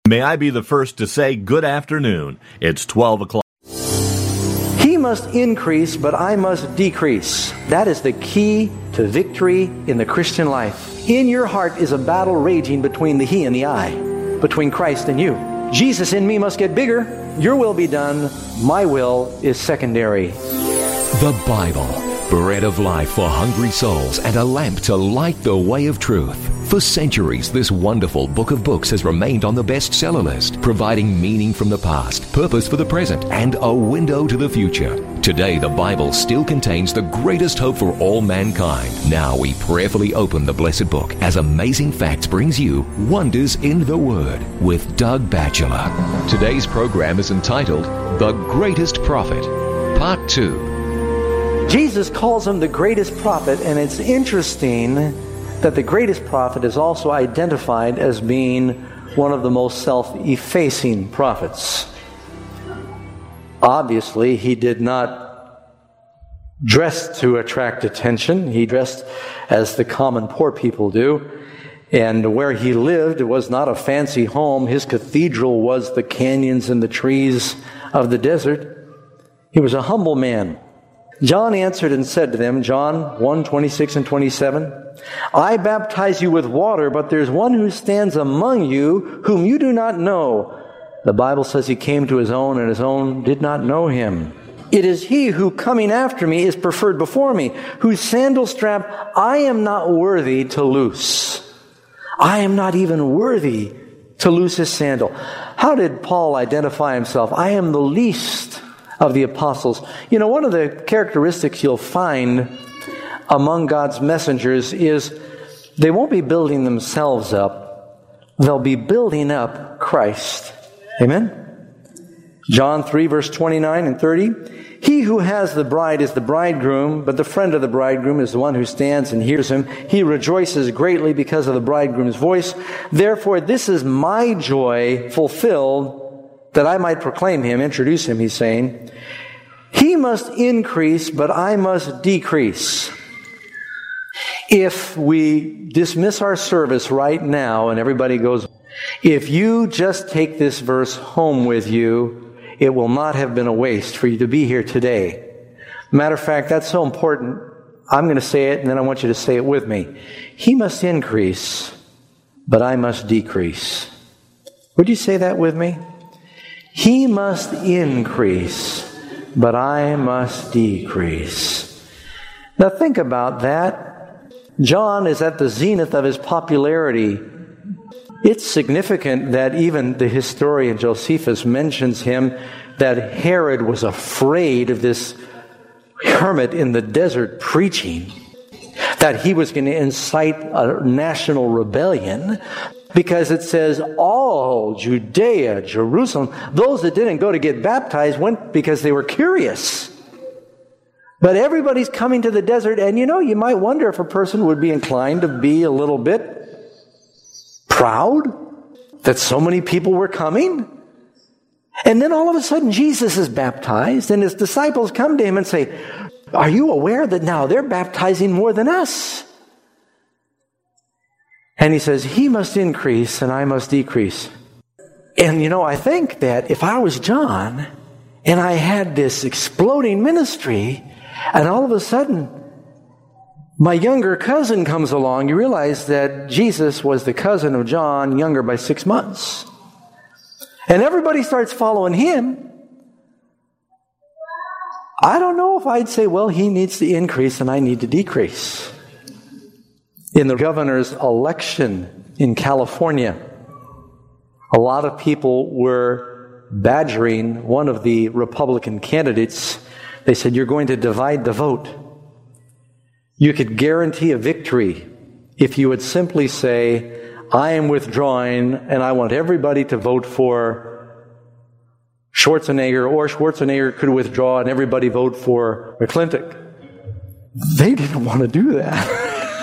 May I be the first to say good afternoon. It's 12 o'clock. He must increase, but I must decrease. That is the key to victory in the Christian life. In your heart is a battle raging between the he and the I, between Christ and you. Jesus in me must get bigger. Your will be done. My will is secondary. The Bible, bread of life for hungry souls and a lamp to light the way of truth. For centuries, this wonderful book of books has remained on the bestseller list, providing meaning from the past, purpose for the present, and a window to the future. Today, the Bible still contains the greatest hope for all mankind. Now we prayerfully open the blessed book as Amazing Facts brings you Wonders in the Word with Doug Batchelor. Today's program is entitled The Greatest Prophet, Part 2. Jesus calls him the greatest prophet, and it's interesting that the greatest prophet is also identified as being one of the most self-effacing prophets. Obviously, he did not dress to attract attention. He dressed as the common poor people do. And where he lived was not a fancy home. His cathedral was the canyons and the trees of the desert. He was a humble man. John answered and said to them, John 1:26 and 27, I baptize you with water, but there's one who stands among you whom you do not know. The Bible says he came to his own, and his own did not know him. It is he who coming after me is preferred before me, whose sandal strap I am not worthy to loose. I am not even worthy to loose his sandal. How did Paul identify himself? I am the least of the apostles. You know, one of the characteristics you'll find among God's messengers is they won't be building themselves up. They'll be building up Christ. Amen? John 3, verse 29 and 30. He who has the bride is the bridegroom, but the friend of the bridegroom is the one who stands and hears him. He rejoices greatly because of the bridegroom's voice. Therefore, this is my joy fulfilled, that I might proclaim him, introduce him, he's saying. He must increase, but I must decrease. If we dismiss our service right now and everybody goes, if you just take this verse home with you, it will not have been a waste for you to be here today. Matter of fact, that's so important. I'm going to say it, and then I want you to say it with me. He must increase, but I must decrease. Would you say that with me? He must increase, but I must decrease. Now think about that. John is at the zenith of his popularity. It's significant that even the historian Josephus mentions him, that Herod was afraid of this hermit in the desert preaching, that he was going to incite a national rebellion, because it says all Judea, Jerusalem, those that didn't go to get baptized went because they were curious. But everybody's coming to the desert, and you know, you might wonder if a person would be inclined to be a little bit proud that so many people were coming. And then all of a sudden Jesus is baptized, and his disciples come to him and say, are you aware that now they're baptizing more than us? And he says, he must increase and I must decrease. And you know, I think that if I was John and I had this exploding ministry, and all of a sudden my younger cousin comes along, you realize that Jesus was the cousin of John, younger by 6 months. And everybody starts following him. I don't know if I'd say, well, he needs to increase and I need to decrease. In the governor's election in California, a lot of people were badgering one of the Republican candidates. They said, you're going to divide the vote. You could guarantee a victory if you would simply say, I am withdrawing and I want everybody to vote for Schwarzenegger, or Schwarzenegger could withdraw and everybody vote for McClintock. They didn't want to do that.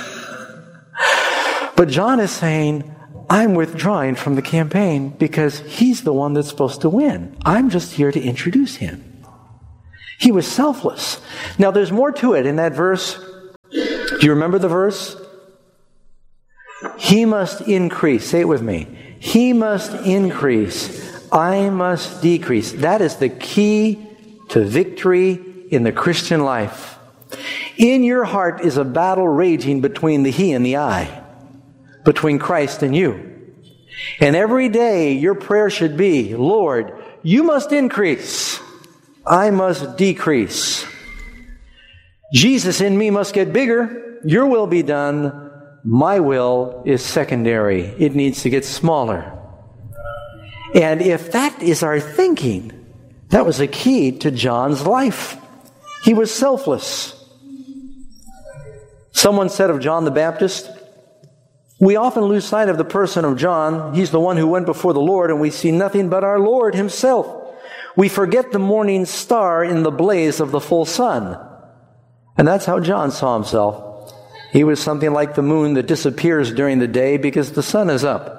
But John is saying, I'm withdrawing from the campaign because he's the one that's supposed to win. I'm just here to introduce him. He was selfless. Now there's more to it in that verse. Do you remember the verse? He must increase. Say it with me. He must increase. I must decrease. That is the key to victory in the Christian life. In your heart is a battle raging between the he and the I, between Christ and you. And every day your prayer should be, Lord, you must increase. I must decrease. Jesus in me must get bigger. Your will be done. My will is secondary. It needs to get smaller. And if that is our thinking, that was a key to John's life. He was selfless. Someone said of John the Baptist, we often lose sight of the person of John. He's the one who went before the Lord, and we see nothing but our Lord himself. We forget the morning star in the blaze of the full sun. And that's how John saw himself. He was something like the moon that disappears during the day because the sun is up.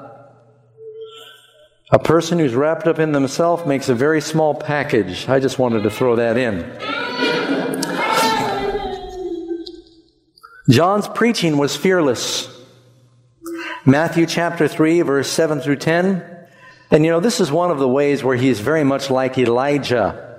A person who's wrapped up in themselves makes a very small package. I just wanted to throw that in. John's preaching was fearless. Matthew chapter 3, verse 7 through 10. And this is one of the ways where he's very much like Elijah.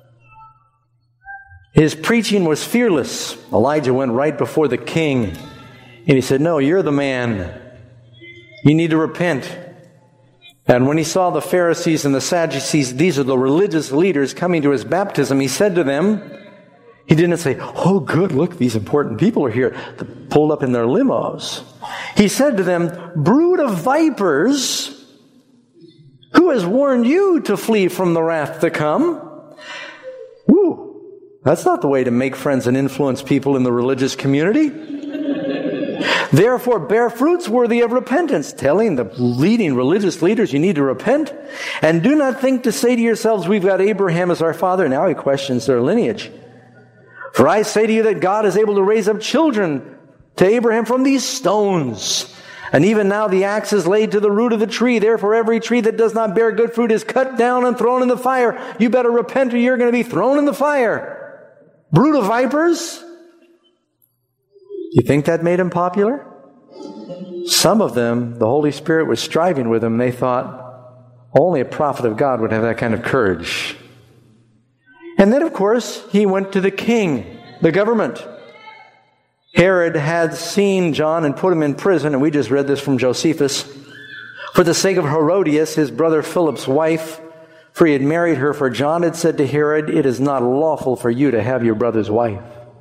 His preaching was fearless. Elijah went right before the king, and he said, no, you're the man. You need to repent. And when he saw the Pharisees and the Sadducees, these are the religious leaders coming to his baptism, he said to them, he didn't say, oh good, look, these important people are here, pulled up in their limos. He said to them, brood of vipers, who has warned you to flee from the wrath to come? Woo, that's not the way to make friends and influence people in the religious community. Therefore, bear fruits worthy of repentance, telling the leading religious leaders you need to repent. And do not think to say to yourselves, we've got Abraham as our father. Now he questions their lineage. For I say to you that God is able to raise up children to Abraham from these stones. And even now the axe is laid to the root of the tree. Therefore, every tree that does not bear good fruit is cut down and thrown in the fire. You better repent or you're going to be thrown in the fire. Brood of vipers? You think that made him popular? Some of them, the Holy Spirit was striving with them. They thought only a prophet of God would have that kind of courage. And then, of course, he went to the king, the government. Herod had seen John and put him in prison, and we just read this from Josephus, for the sake of Herodias, his brother Philip's wife, for he had married her, for John had said to Herod, it is not lawful for you to have your brother's wife.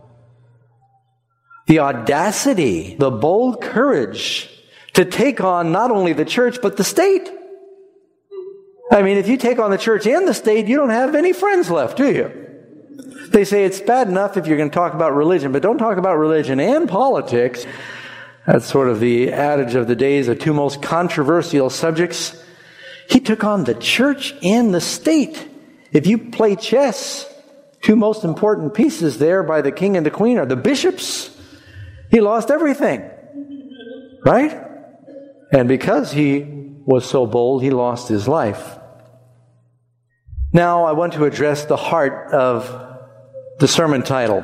The audacity, the bold courage to take on not only the church, but the state. I mean, if you take on the church and the state, you don't have any friends left, do you? They say it's bad enough if you're going to talk about religion, but don't talk about religion and politics. That's sort of the adage of the days, the two most controversial subjects. He took on the church and the state. If you play chess, two most important pieces there by the king and the queen are the bishops. He lost everything, right? And because he was so bold, he lost his life. Now I want to address the heart of the sermon title.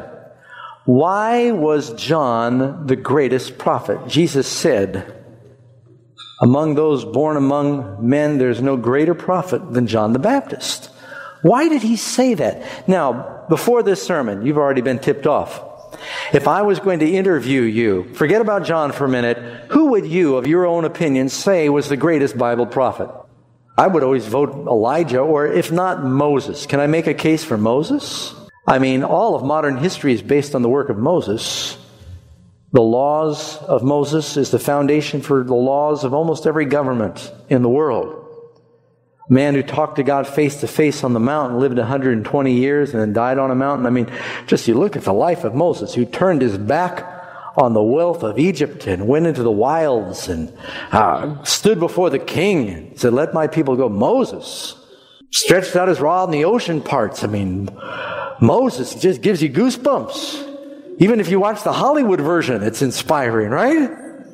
Why was John the greatest prophet? Jesus said, among those born among men, there's no greater prophet than John the Baptist. Why did he say that? Now, before this sermon, you've already been tipped off. If I was going to interview you, forget about John for a minute, who would you, of your own opinion, say was the greatest Bible prophet? I would always vote Elijah, or if not, Moses. Can I make a case for Moses? I mean, all of modern history is based on the work of Moses. The laws of Moses is the foundation for the laws of almost every government in the world. A man who talked to God face to face on the mountain, lived 120 years and then died on a mountain. I mean, just you look at the life of Moses, who turned his back on the wealth of Egypt and went into the wilds and stood before the king and said, let my people go. Moses stretched out his rod and the ocean parts. I mean, Moses just gives you goosebumps. Even if you watch the Hollywood version, it's inspiring, right?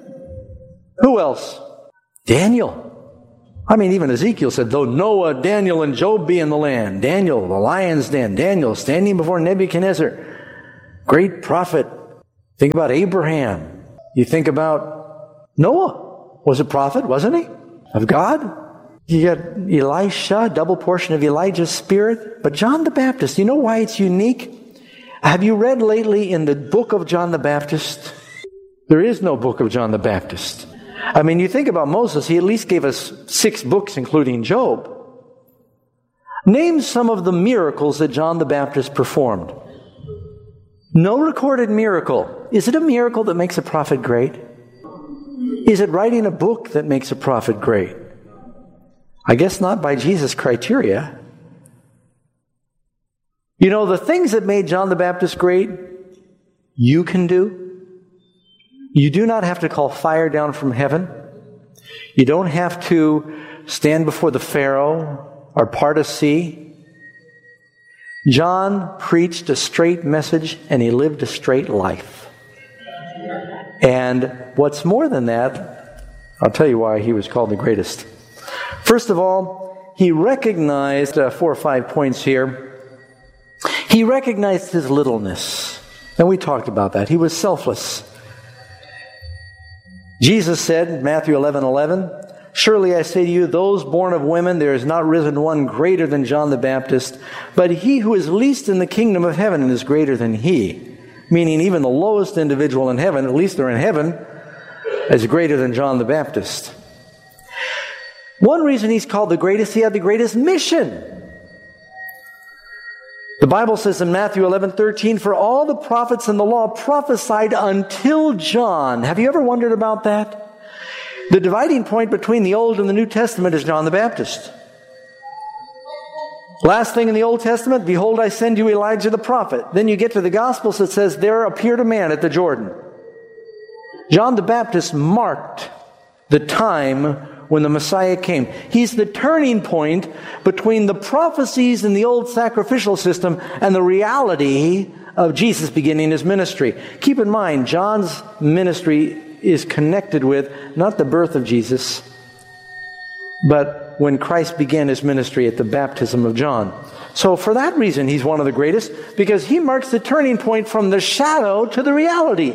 Who else? Daniel. I mean, even Ezekiel said, though Noah, Daniel, and Job be in the land, Daniel, the lion's den, Daniel standing before Nebuchadnezzar, great prophet. Think about Abraham. You think about Noah was a prophet, wasn't he? Of God. You got Elisha, double portion of Elijah's spirit. But John the Baptist, you know why it's unique? Have you read lately in the book of John the Baptist? There is no book of John the Baptist. I mean, you think about Moses, he at least gave us 6 books, including Job. Name some of the miracles that John the Baptist performed. No recorded miracle. Is it a miracle that makes a prophet great? Is it writing a book that makes a prophet great? I guess not by Jesus' criteria. You know, the things that made John the Baptist great, you can do. You do not have to call fire down from heaven. You don't have to stand before the Pharaoh or part a sea. John preached a straight message and he lived a straight life. And what's more than that, I'll tell you why he was called the greatest. First of all, he recognized 4 or 5 points here. He recognized his littleness. And we talked about that. He was selfless. Jesus said in Matthew 11:11, "Surely I say to you, those born of women, there is not risen one greater than John the Baptist, but he who is least in the kingdom of heaven is greater than he." Meaning even the lowest individual in heaven, at least they're in heaven, is greater than John the Baptist. One reason he's called the greatest, he had the greatest mission. The Bible says in Matthew 11:13, "For all the prophets and the law prophesied until John." Have you ever wondered about that? The dividing point between the Old and the New Testament is John the Baptist. Last thing in the Old Testament, "Behold, I send you Elijah the prophet." Then you get to the Gospels, it says, "There appeared a man at the Jordan." John the Baptist marked the time when the Messiah came. He's the turning point between the prophecies in the old sacrificial system and the reality of Jesus beginning his ministry. Keep in mind, John's ministry is connected with not the birth of Jesus, but when Christ began his ministry at the baptism of John. So for that reason, he's one of the greatest, because he marks the turning point from the shadow to the reality.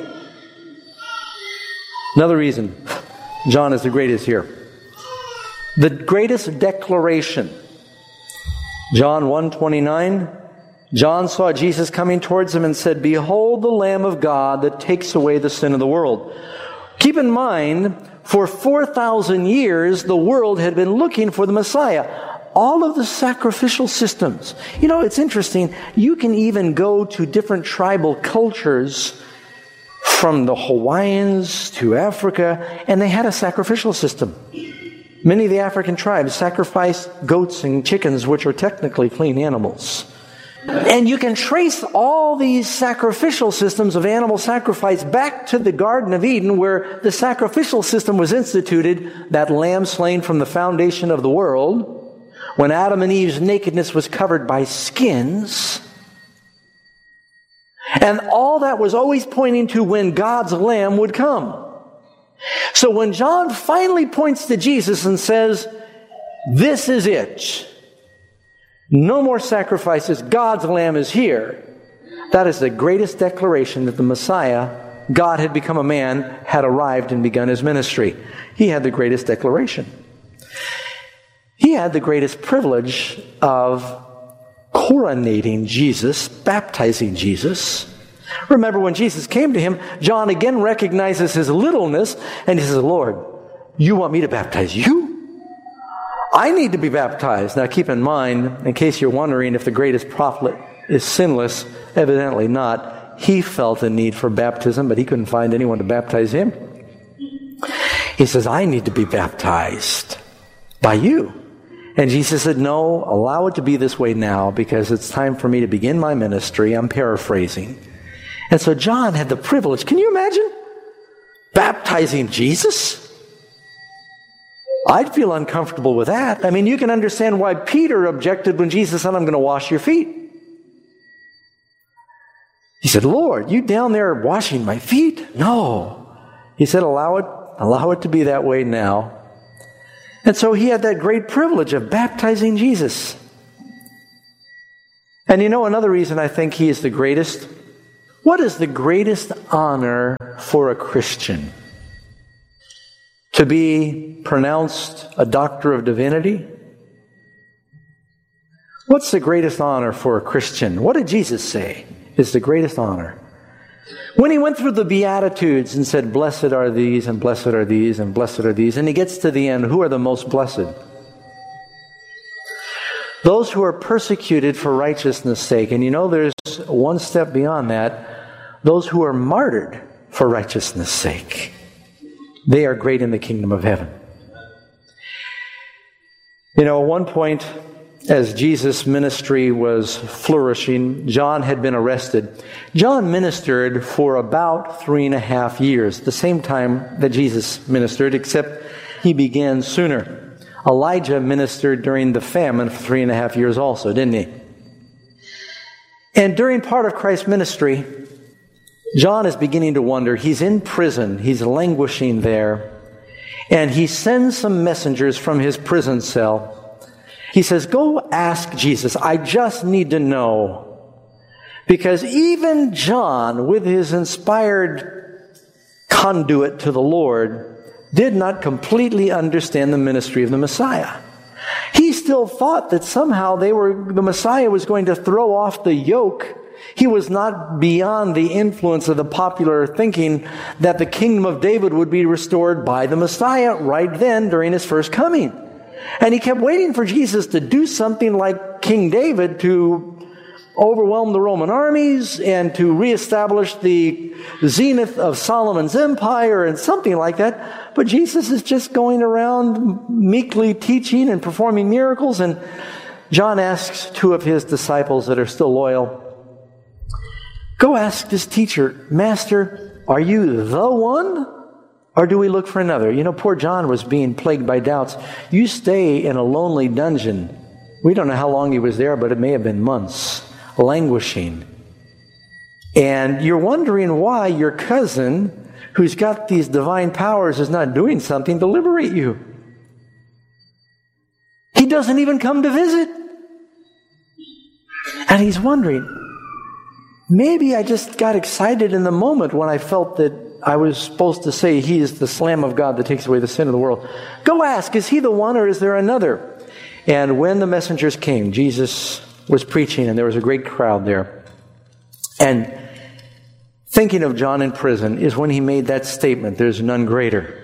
Another reason John is the greatest here. The greatest declaration. John 1:29. John saw Jesus coming towards him and said, "Behold the Lamb of God that takes away the sin of the world." Keep in mind, for 4,000 years, the world had been looking for the Messiah. All of the sacrificial systems. You know, it's interesting. You can even go to different tribal cultures, from the Hawaiians to Africa, and they had a sacrificial system. Many of the African tribes sacrificed goats and chickens, which are technically clean animals. And you can trace all these sacrificial systems of animal sacrifice back to the Garden of Eden, where the sacrificial system was instituted, that lamb slain from the foundation of the world, when Adam and Eve's nakedness was covered by skins. And all that was always pointing to when God's lamb would come. So when John finally points to Jesus and says, "This is it. No more sacrifices. God's lamb is here," that is the greatest declaration that the Messiah, God had become a man, had arrived and begun his ministry. He had the greatest declaration. He had the greatest privilege of coronating Jesus, baptizing Jesus. Remember, when Jesus came to him, John again recognizes his littleness, and he says, "Lord, you want me to baptize you? I need to be baptized." Now keep in mind, in case you're wondering if the greatest prophet is sinless, evidently not. He felt the need for baptism, but he couldn't find anyone to baptize him. He says, "I need to be baptized by you." And Jesus said, "No, allow it to be this way now, because it's time for me to begin my ministry." I'm paraphrasing. And so John had the privilege. Can you imagine baptizing Jesus? I'd feel uncomfortable with that. I mean, you can understand why Peter objected when Jesus said, "I'm going to wash your feet." He said, "Lord, you down there washing my feet?" No. He said, allow it to be that way now. And so he had that great privilege of baptizing Jesus. And you know another reason I think he is the greatest? What is the greatest honor for a Christian? To be pronounced a doctor of divinity? What's the greatest honor for a Christian? What did Jesus say is the greatest honor? When he went through the Beatitudes and said, blessed are these, and blessed are these, and blessed are these, and he gets to the end, who are the most blessed? Those who are persecuted for righteousness' sake. And you know, there's one step beyond that. Those who are martyred for righteousness' sake. They are great in the kingdom of heaven. You know, at one point, as Jesus' ministry was flourishing, John had been arrested. John ministered for about 3.5 years, the same time that Jesus ministered, except he began sooner. Elijah ministered during the famine for 3.5 years also, didn't he? And during part of Christ's ministry, John is beginning to wonder. He's in prison. He's languishing there. And he sends some messengers from his prison cell. He says, go ask Jesus. I just need to know. Because even John, with his inspired conduit to the Lord, did not completely understand the ministry of the Messiah. He still thought that somehow the Messiah was going to throw off the yoke. He was not beyond the influence of the popular thinking that the kingdom of David would be restored by the Messiah right then during his first coming. And he kept waiting for Jesus to do something like King David, to overwhelm the Roman armies and to reestablish the zenith of Solomon's empire and something like that. But Jesus is just going around meekly teaching and performing miracles. And John asks 2 of his disciples that are still loyal, go ask this teacher, Master, are you the one? Or do we look for another? You know, poor John was being plagued by doubts. You stay in a lonely dungeon. We don't know how long he was there, but it may have been months, languishing. And you're wondering why your cousin, who's got these divine powers, is not doing something to liberate you. He doesn't even come to visit. And he's wondering, maybe I just got excited in the moment when I felt that I was supposed to say he is the Lamb of God that takes away the sin of the world. Go ask, is he the one or is there another? And when the messengers came, Jesus was preaching and there was a great crowd there. And thinking of John in prison is when he made that statement, there's none greater.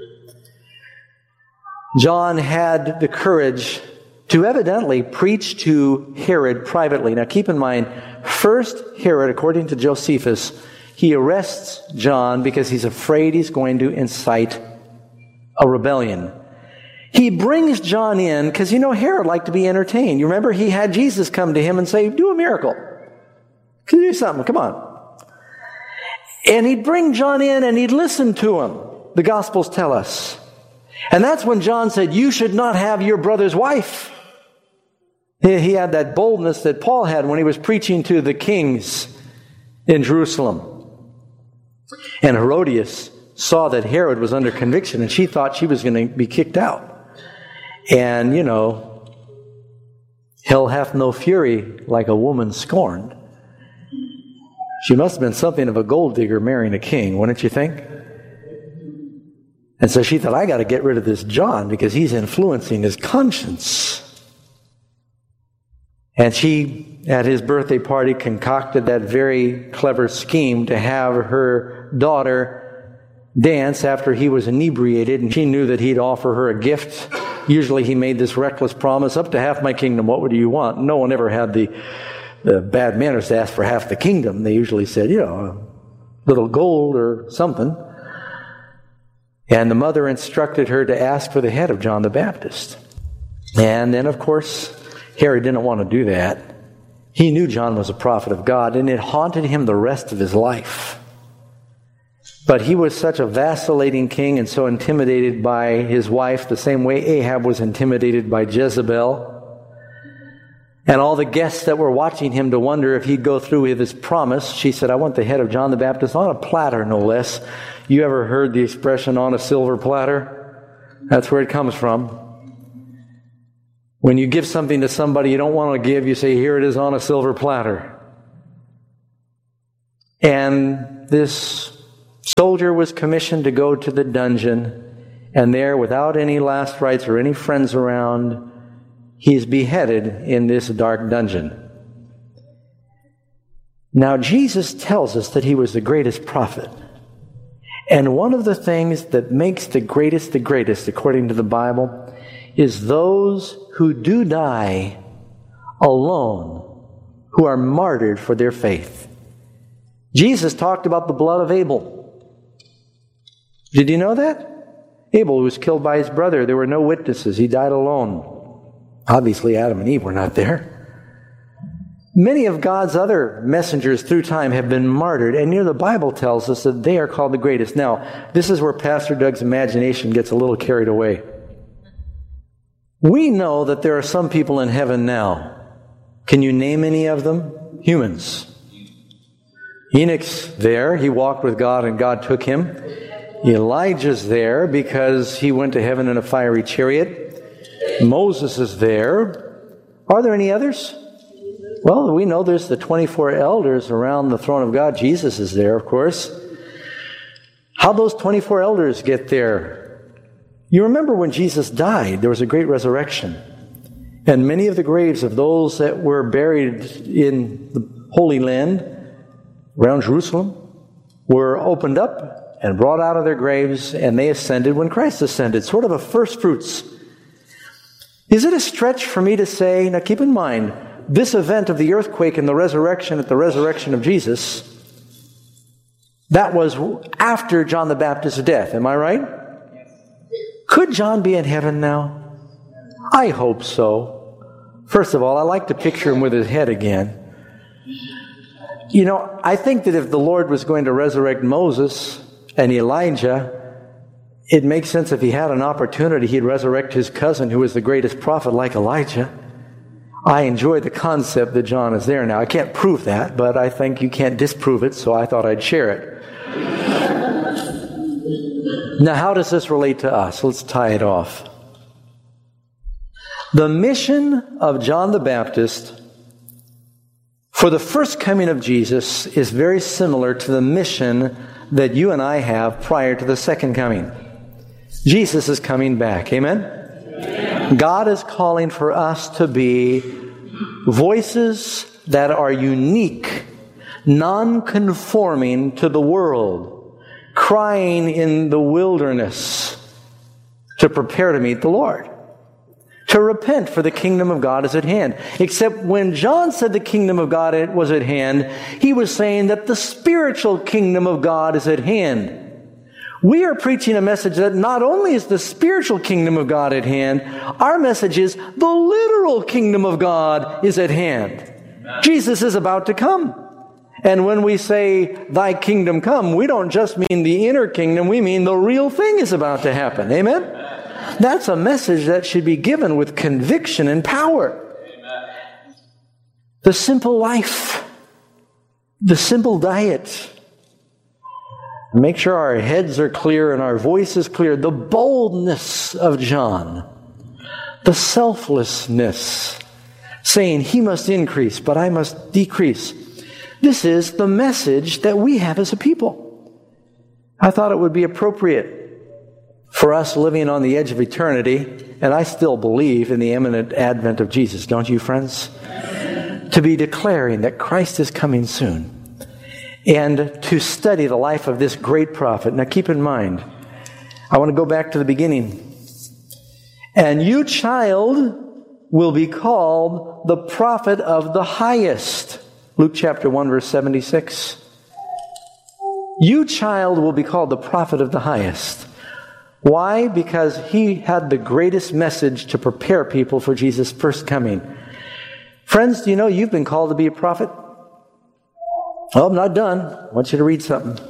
John had the courage to evidently preach to Herod privately. Now keep in mind, first Herod, according to Josephus, he arrests John because he's afraid he's going to incite a rebellion. He brings John in because, you know, Herod liked to be entertained. You remember he had Jesus come to him and say, do a miracle. Can you do something? Come on. And he'd bring John in and he'd listen to him. The Gospels tell us. And that's when John said, you should not have your brother's wife. He had that boldness that Paul had when he was preaching to the kings in Jerusalem. And Herodias saw that Herod was under conviction and she thought she was going to be kicked out. And, you know, hell hath no fury like a woman scorned. She must have been something of a gold digger marrying a king, wouldn't you think? And so she thought, I got to get rid of this John because he's influencing his conscience. And she, at his birthday party, concocted that very clever scheme to have her daughter dance after he was inebriated, and she knew that he'd offer her a gift. Usually he made this reckless promise, up to half my kingdom, what would you want? No one ever had the bad manners to ask for half the kingdom. They usually said, you know, a little gold or something. And the mother instructed her to ask for the head of John the Baptist. And then, of course, Herod didn't want to do that. He knew John was a prophet of God, and it haunted him the rest of his life. But he was such a vacillating king and so intimidated by his wife, the same way Ahab was intimidated by Jezebel. And all the guests that were watching him to wonder if he'd go through with his promise, she said, I want the head of John the Baptist on a platter, no less. You ever heard the expression on a silver platter? That's where it comes from. When you give something to somebody you don't want to give, you say, here it is on a silver platter. And this soldier was commissioned to go to the dungeon And there, without any last rites or any friends around, he's beheaded in this dark dungeon. Now, Jesus tells us that he was the greatest prophet. And one of the things that makes the greatest, according to the Bible, is those who do die alone, who are martyred for their faith. Jesus talked about the blood of Abel. Did you know that? Abel was killed by his brother. There were no witnesses. He died alone. Obviously, Adam and Eve were not there. Many of God's other messengers through time have been martyred, and the Bible tells us that they are called the greatest. Now, this is where Pastor Doug's imagination gets a little carried away. We know that there are some people in heaven now. Can you name any of them? Humans. Enoch's there. He walked with God and God took him. Elijah's there because he went to heaven in a fiery chariot. Moses is there. Are there any others? Well, we know there's the 24 elders around the throne of God. Jesus is there, of course. How'd those 24 elders get there? You remember when Jesus died, there was a great resurrection. And many of the graves of those that were buried in the Holy Land around Jerusalem were opened up and brought out of their graves, and they ascended when Christ ascended. Sort of a first fruits. Is it a stretch for me to say, now keep in mind, this event of the earthquake and the resurrection at the resurrection of Jesus, that was after John the Baptist's death. Am I right? Could John be in heaven now? I hope so. First of all, I like to picture him with his head again. I think that if the Lord was going to resurrect Moses and Elijah, it makes sense if he had an opportunity, he'd resurrect his cousin who was the greatest prophet like Elijah. I enjoy the concept that John is there now. I can't prove that, but I think you can't disprove it, so I thought I'd share it. Now, how does this relate to us? Let's tie it off. The mission of John the Baptist for the first coming of Jesus is very similar to the mission that you and I have prior to the second coming. Jesus is coming back. Amen? God is calling for us to be voices that are unique, non-conforming to the world, crying in the wilderness to prepare to meet the Lord, to repent, for the kingdom of God is at hand. Except when John said the kingdom of God was at hand, he was saying that the spiritual kingdom of God is at hand. We are preaching a message that not only is the spiritual kingdom of God at hand, our message is the literal kingdom of God is at hand. Amen. Jesus is about to come. And when we say, thy kingdom come, we don't just mean the inner kingdom, we mean the real thing is about to happen. Amen? That's a message that should be given with conviction and power. Amen. The simple life, the simple diet. Make sure our heads are clear and our voice is clear. The boldness of John. The selflessness. Saying, he must increase, but I must decrease. This is the message that we have as a people. I thought it would be appropriate for us living on the edge of eternity, and I still believe in the imminent advent of Jesus, don't you, friends? To be declaring that Christ is coming soon. And to study the life of this great prophet. Now keep in mind, I want to go back to the beginning. And you, child, will be called the prophet of the highest. Luke chapter 1, verse 76. You, child, will be called the prophet of the highest. Why? Because he had the greatest message to prepare people for Jesus' first coming. Friends, do you know you've been called to be a prophet? Oh, I'm not done. I want you to read something.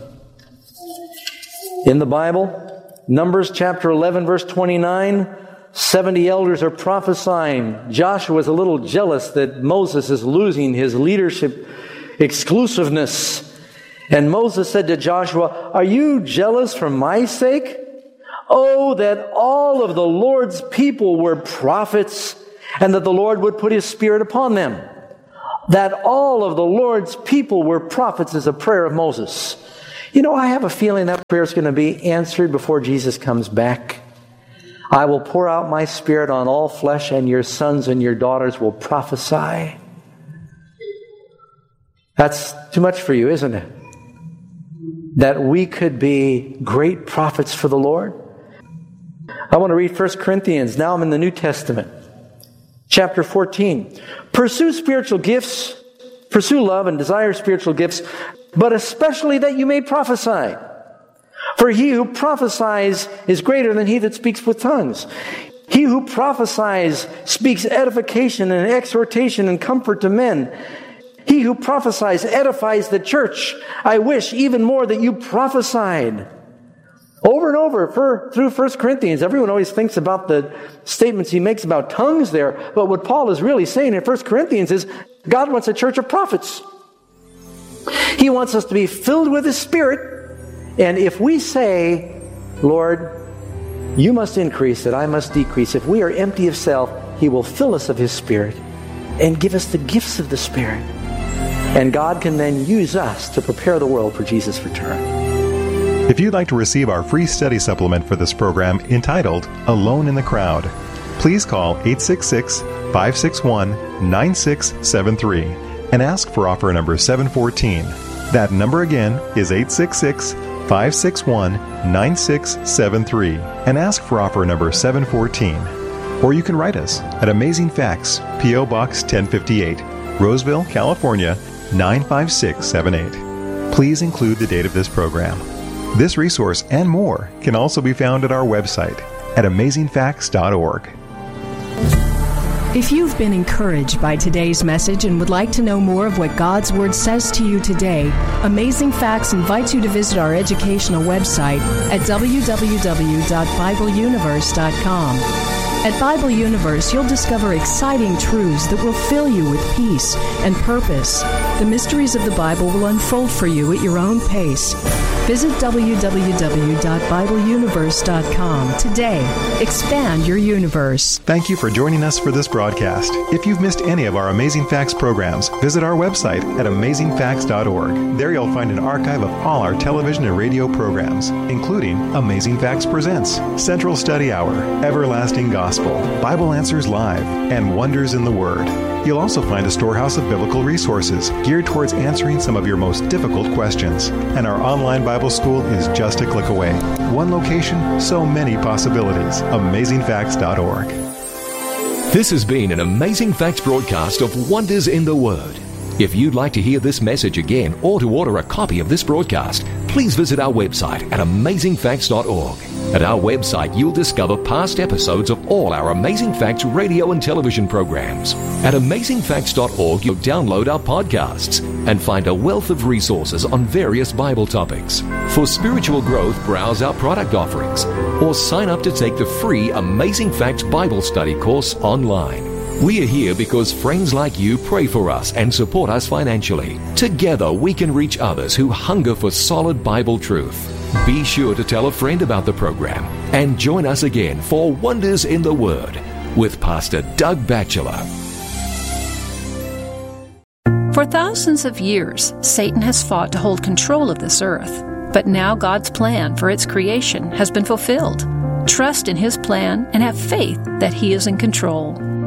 In the Bible, Numbers chapter 11, verse 29, 70 elders are prophesying. Joshua was a little jealous that Moses is losing his leadership exclusiveness. And Moses said to Joshua, are you jealous for my sake? Oh, that all of the Lord's people were prophets, and that the Lord would put his Spirit upon them. That all of the Lord's people were prophets is a prayer of Moses. I have a feeling that prayer is going to be answered before Jesus comes back. I will pour out my Spirit on all flesh, and your sons and your daughters will prophesy. That's too much for you, isn't it? That we could be great prophets for the Lord. I want to read 1 Corinthians. Now I'm in the New Testament. Chapter 14. Pursue spiritual gifts. Pursue love and desire spiritual gifts, but especially that you may prophesy. For he who prophesies is greater than he that speaks with tongues. He who prophesies speaks edification and exhortation and comfort to men. He who prophesies edifies the church. I wish even more that you prophesied. Over and over through 1 Corinthians, everyone always thinks about the statements he makes about tongues there. But what Paul is really saying in 1 Corinthians is God wants a church of prophets. He wants us to be filled with His Spirit. And if we say, Lord, you must increase, that I must decrease. If we are empty of self, He will fill us of His Spirit and give us the gifts of the Spirit. And God can then use us to prepare the world for Jesus' return. If you'd like to receive our free study supplement for this program entitled Alone in the Crowd, please call 866-561-9673 and ask for offer number 714. That number again is 866-561-9673 and ask for offer number 714. Or you can write us at Amazing Facts, P.O. Box 1058, Roseville, California, 95678. Please include the date of this program. This resource and more can also be found at our website at amazingfacts.org. If you've been encouraged by today's message and would like to know more of what God's Word says to you today, Amazing Facts invites you to visit our educational website at www.BibleUniverse.com. At Bible Universe, you'll discover exciting truths that will fill you with peace and purpose. The mysteries of the Bible will unfold for you at your own pace. Visit www.BibleUniverse.com today. Expand your universe. Thank you for joining us for this broadcast. If you've missed any of our Amazing Facts programs, visit our website at amazingfacts.org. There you'll find an archive of all our television and radio programs, including Amazing Facts Presents, Central Study Hour, Everlasting Gospel, Bible Answers Live, and Wonders in the Word. You'll also find a storehouse of biblical resources geared towards answering some of your most difficult questions. And our online Bible school is just a click away. One location, so many possibilities. AmazingFacts.org. This has been an Amazing Facts broadcast of Wonders in the Word. If you'd like to hear this message again or to order a copy of this broadcast, please visit our website at amazingfacts.org. At our website, you'll discover past episodes of all our Amazing Facts radio and television programs. At amazingfacts.org, you'll download our podcasts and find a wealth of resources on various Bible topics. For spiritual growth, browse our product offerings or sign up to take the free Amazing Facts Bible Study course online. We are here because friends like you pray for us and support us financially. Together, we can reach others who hunger for solid Bible truth. Be sure to tell a friend about the program and join us again for Wonders in the Word with Pastor Doug Batchelor. For thousands of years, Satan has fought to hold control of this earth. But now God's plan for its creation has been fulfilled. Trust in His plan and have faith that He is in control.